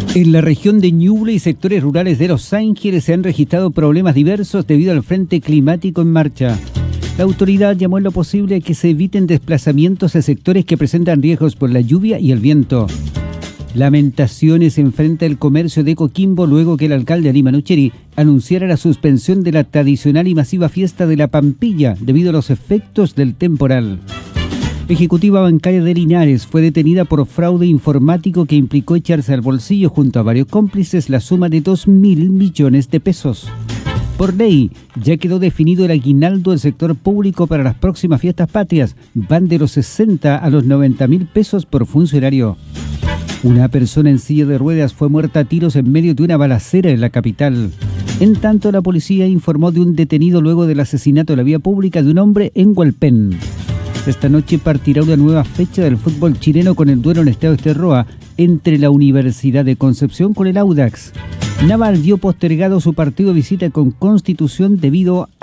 En la región de Ñuble y sectores rurales de Los Ángeles se han registrado problemas diversos debido al frente climático en marcha. La autoridad llamó en lo posible a que se eviten desplazamientos a sectores que presentan riesgos por la lluvia y el viento. Lamentaciones enfrenta el comercio de Coquimbo luego que el alcalde Ali Manucheri anunciara la suspensión de la tradicional y masiva fiesta de la Pampilla debido a los efectos del temporal. Ejecutiva bancaria de Linares fue detenida por fraude informático que implicó echarse al bolsillo junto a varios cómplices la suma de 2.000 millones de pesos. Por ley, ya quedó definido el aguinaldo del sector público para las próximas fiestas patrias. Van de los 60 a los 90.000 pesos por funcionario. Una persona en silla de ruedas fue muerta a tiros en medio de una balacera en la capital. En tanto, la policía informó de un detenido luego del asesinato en la vía pública de un hombre en Hualpén. Esta noche partirá una nueva fecha del fútbol chileno con el duelo en Estadio Esterroa entre la Universidad de Concepción con el Audax. Naval dio postergado su partido de visita con Constitución debido a